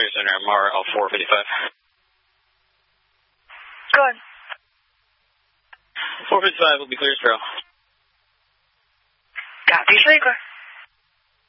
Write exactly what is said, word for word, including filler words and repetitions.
Tiger Center, M R L four fifty-five. Go ahead. four fifty-five will be clear as trail. Copy, Fleetwood.